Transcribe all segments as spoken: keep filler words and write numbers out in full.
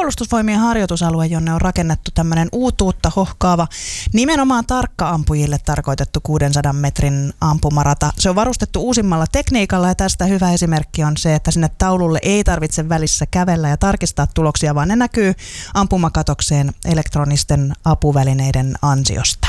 puolustusvoimien harjoitusalue, jonne on rakennettu tämmöinen uutuutta hohkaava, nimenomaan tarkka-ampujille tarkoitettu kuudensadan metrin ampumarata. Se on varustettu uusimmalla tekniikalla ja tästä hyvä esimerkki on se, että sinne taululle ei tarvitse välissä kävellä ja tarkistaa tuloksia, vaan ne näkyy ampumakatokseen elektronisten apuvälineiden ansiosta.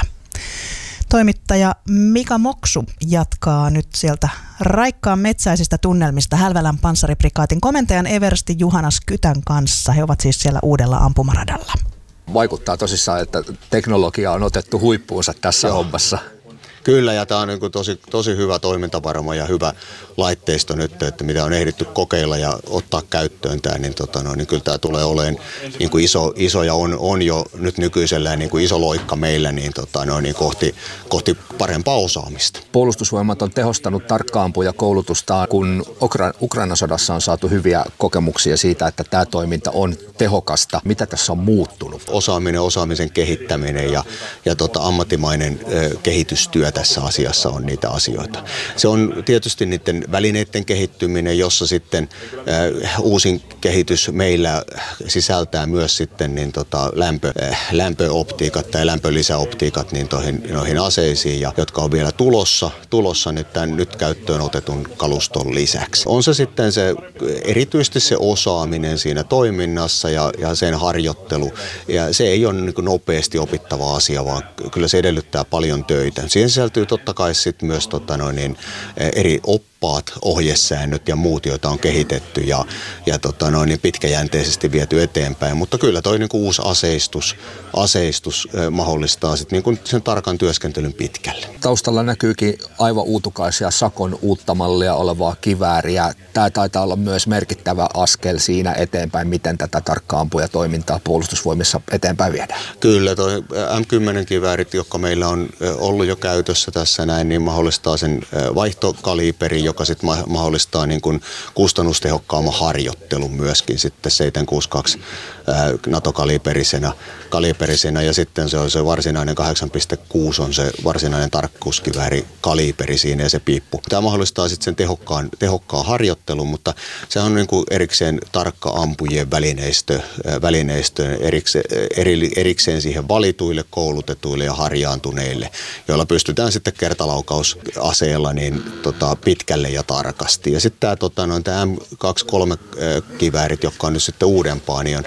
Toimittaja Mika Moksu jatkaa nyt sieltä raikkaan metsäisistä tunnelmista Hälvälän panssariprikaatin komentajan eversti Juhana Skytän kanssa. He ovat siis siellä uudella ampumaradalla. Vaikuttaa tosissaan, että teknologia on otettu huippuunsa tässä Joo. hommassa. Kyllä, ja tämä on niin kuin tosi, tosi hyvä toimintavarma ja hyvä laitteisto nyt, että mitä on ehditty kokeilla ja ottaa käyttöön tämä, niin, tota, no, niin kyllä tämä tulee olemaan niin kuin iso, iso ja on, on jo nyt nykyisellään niin kuin iso loikka meillä niin, tota, no, niin kohti, kohti parempaa osaamista. Puolustusvoimat on tehostanut tarkka-ampuja koulutustaan, kun Ukra- Ukrainan sodassa on saatu hyviä kokemuksia siitä, että tämä toiminta on tehokasta. Mitä tässä on muuttunut? Osaaminen, osaamisen kehittäminen ja, ja tota, ammattimainen ö, kehitystyö tässä asiassa on niitä asioita. Se on tietysti niiden välineiden kehittyminen, jossa sitten äh, uusin kehitys meillä sisältää myös sitten niin tota, lämpö, äh, lämpöoptiikat tai lämpölisäoptiikat niin toihin, noihin aseisiin, ja, jotka on vielä tulossa, tulossa nyt tämän nyt käyttöön otetun kaluston lisäksi. On se sitten se erityisesti se osaaminen siinä toiminnassa ja, ja sen harjoittelu, ja se ei ole niin kuin nopeasti opittava asia, vaan kyllä se edellyttää paljon töitä. Siihen sisältyy totta kai sitten myös tota noin, niin, eri oppaat, ohjesäännöt ja muut, joita on kehitetty ja, ja tota noin, niin pitkäjänteisesti viety eteenpäin. Mutta kyllä toi niin kuin uusi aseistus, aseistus eh, mahdollistaa sit niin kuin sen tarkan työskentelyn pitkälle. Taustalla näkyykin aivan uutukaisia Sakon uutta mallia olevaa kivääriä. Tämä taitaa olla myös merkittävä askel siinä eteenpäin, miten tätä tarkka-ampujatoimintaa puolustusvoimissa eteenpäin viedään. Kyllä, toi M kymmenen kiväärit, jotka meillä on ollut jo käytössä tässä näin, niin mahdollistaa sen vaihtokaliberin, joka sitten mahdollistaa niin kuin kustannustehokkaamman harjoittelun myöskin sitten seitsemänsataakuusikymmentäkaksi NATO-kaliberisena kaliberisena, ja sitten se on se varsinainen kahdeksan pilkku kuusi on se varsinainen tarkkuuskivääri kaliberi siinä ja se piippu. Tämä mahdollistaa sitten sen tehokkaan, tehokkaan harjoittelun, mutta se on niin kuin erikseen tarkka ampujien välineistö, välineistö erikseen, eri, erikseen siihen valituille, koulutetuille ja harjaantuneille, joilla pystytään sitten kertalaukaus-aseella niin, tota, pitkälle ja tarkasti. Ja sitten tämä tota, no, M kaksikymmentäkolme kiväärit, jotka on nyt sitten uudempaa, niin on,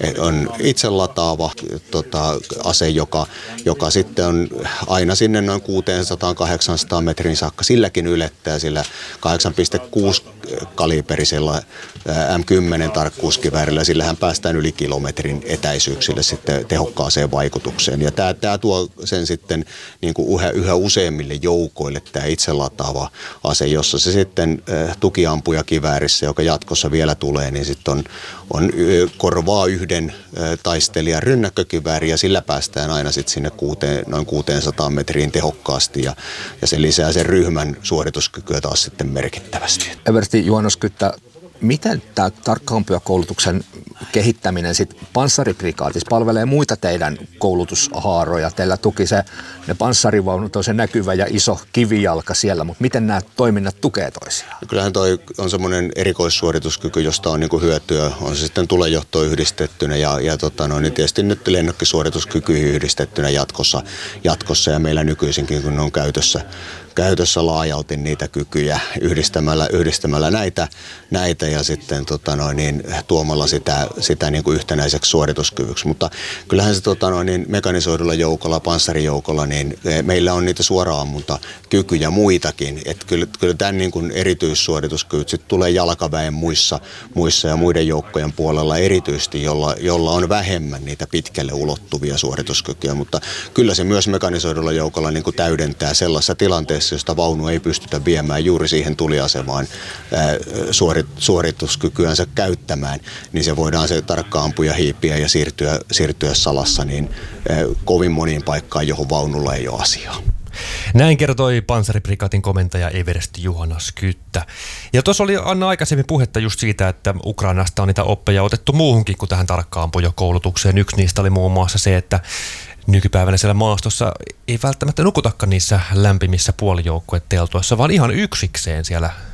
on itse lataava tota, ase, joka, joka sitten on aina sinne noin kuusisataa kahdeksansataa metrin saakka. Silläkin ylettää sillä kahdeksan pilkku kuusi kaliberisella M kymmenen tarkkuuskiväärillä. Sillähän päästään yli kilometrin etäisyyksille sitten tehokkaaseen vaikutukseen. Ja tämä, tämä tuo sen sitten niin kuin yhä, yhä useimmille joukoille tämä itse lataava ase, jossa se sitten äh, tukiampuja kiväärissä, joka jatkossa vielä tulee, niin sitten on, on äh, korvaa yhden äh, taistelijan rynnäkkökivääri, ja sillä päästään aina sitten sinne kuuteen, noin kuusisataa metriin tehokkaasti, ja, ja se lisää sen ryhmän suorituskykyä taas sitten merkittävästi. Eversti Juhana Skyttä, miten tämä tarkka-ampujakoulutuksen kehittäminen sitten panssariprikaatissa palvelee muita teidän koulutushaaroja? Teillä tuki se, ne panssarivaunut on se näkyvä ja iso kivijalka siellä, mutta miten nämä toiminnat tukee toisiaan? Kyllähän toi on semmoinen erikoissuorituskyky, josta on niinku hyötyä. On se sitten tulejohto yhdistettynä ja, ja tota no, niin tietysti nyt lennokkisuorituskyky yhdistettynä jatkossa, jatkossa ja meillä nykyisinkin, kun ne on käytössä, käytössä laajalti niitä kykyjä yhdistämällä, yhdistämällä näitä, näitä ja sitten tota noin, niin, tuomalla sitä, sitä niin kuin yhtenäiseksi suorituskyvyksi. Mutta kyllähän se tota noin, niin, mekanisoidulla joukolla, panssarijoukolla, niin meillä on niitä suoraammuntakykyjä muitakin. Että kyllä, kyllä tämän niin kuin erityissuorituskyvyt sitten tulee jalkaväen muissa, muissa ja muiden joukkojen puolella erityisesti, jolla, jolla on vähemmän niitä pitkälle ulottuvia suorituskykyjä. Mutta kyllä se myös mekanisoidulla joukolla niin kuin täydentää sellaisessa tilanteessa, josta vaunu ei pystytä viemään juuri siihen tuliasemaan suorit, suorituskykyänsä käyttämään, niin se voidaan se tarkka-ampuja hiipiä ja siirtyä, siirtyä salassa niin kovin moniin paikkaan, johon vaunulla ei ole asiaa. Näin kertoi panssariprikaatin komentaja eversti Juhana Skyttä. Ja tuossa oli Anna aikaisemmin puhetta just siitä, että Ukrainasta on niitä oppeja otettu muuhunkin kuin tähän tarkka-ampujakoulutukseen. Yksi niistä oli muun muassa se, että nykypäivänä siellä maastossa ei välttämättä nukutakaan niissä lämpimissä puolijoukkueteltoissa, vaan ihan yksikseen siellä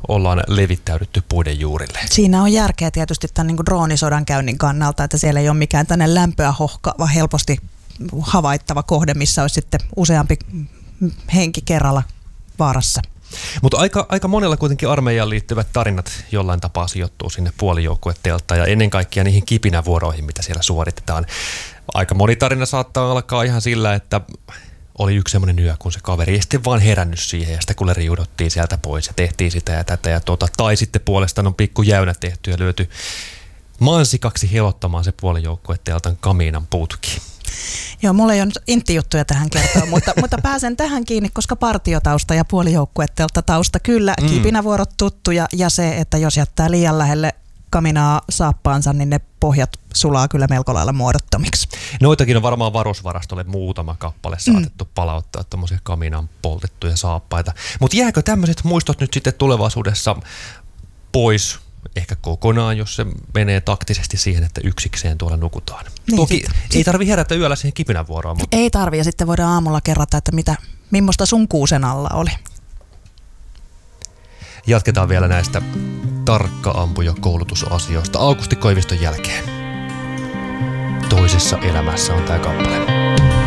ollaan levittäydytty puiden juurille. Siinä on järkeä tietysti tämän niin kuin droonisodan käynnin kannalta, että siellä ei ole mikään tänne lämpöä hohkaava, helposti havaittava kohde, missä olisi sitten useampi henki kerralla vaarassa. Mutta aika, aika monella kuitenkin armeijaan liittyvät tarinat jollain tapaa sijoittuu sinne puolijoukkueteltaan ja ennen kaikkea niihin kipinävuoroihin, mitä siellä suoritetaan. Aika moni tarina saattaa alkaa ihan sillä, että oli yksi semmoinen yö, kun se kaveri ei sitten vaan herännyt siihen ja sitä kuule riudottiin sieltä pois ja tehtiin sitä ja tätä ja tuota. Tai sitten puolestaan on pikku jäynä tehty ja lyöty mansikaksi helottamaan se puolijoukkueteltan kamiinan putki. Joo, mulla ei ole nyt intti-juttuja tähän kertoa, mutta, mutta pääsen tähän kiinni, koska partiotausta ja puolijoukkuetelta tausta kyllä, mm. kipinävuorot tuttuja ja se, että jos jättää liian lähelle kaminaa saappaansa, niin ne pohjat sulaa kyllä melko lailla muodottomiksi. Noitakin on varmaan varusvarastolle muutama kappale saatettu mm. palauttaa, tämmöisiä kaminaan poltettuja saappaita. Mutta jääkö tämmöiset muistot nyt sitten tulevaisuudessa pois ehkä kokonaan, jos se menee taktisesti siihen, että yksikseen tuolla nukutaan? Niin, Toki sit, ei sit... tarvi herätä yöllä siihen kipinävuoroon. Mutta... Ei tarvi ja sitten voidaan aamulla kerrata, että mitä, millaista sun kuusen alla oli. Jatketaan vielä näistä tarkka-ampuja-koulutusasioista Aukusti Koiviston jälkeen. Toisessa elämässä on tämä kappale.